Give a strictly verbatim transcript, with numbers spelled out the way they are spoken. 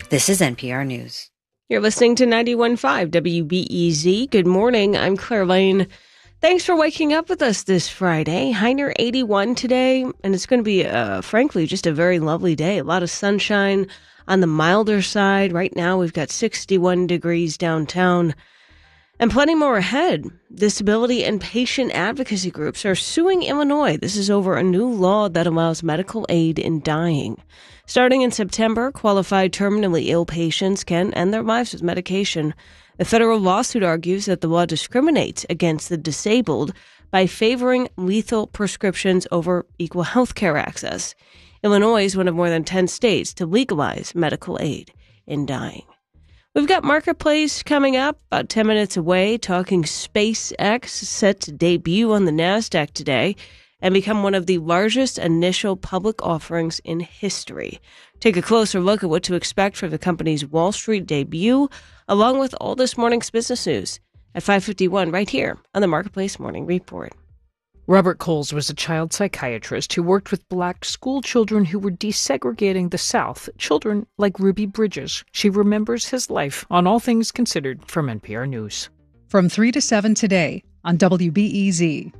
This is N P R News. You're listening to ninety-one point five W B E Z. Good morning. I'm Claire Lane. Thanks for waking up with us this Friday. High near eighty-one today, and it's going to be, uh, frankly, just a very lovely day. A lot of sunshine on the milder side. Right now, we've got sixty-one degrees downtown. And plenty more ahead. Disability and patient advocacy groups are suing Illinois. This is over a new law that allows medical aid in dying. Starting in September, qualified terminally ill patients can end their lives with medication. The federal lawsuit argues that the law discriminates against the disabled by favoring lethal prescriptions over equal health care access. Illinois is one of more than ten states to legalize medical aid in dying. We've got Marketplace coming up about ten minutes away, talking SpaceX, set to debut on the NASDAQ today and become one of the largest initial public offerings in history. Take a closer look at what to expect from the company's Wall Street debut, along with all this morning's business news at five fifty-one right here on the Marketplace Morning Report. Robert Coles was a child psychiatrist who worked with black school children who were desegregating the South, children like Ruby Bridges. She remembers his life on All Things Considered from N P R News. From three to seven today on W B E Z.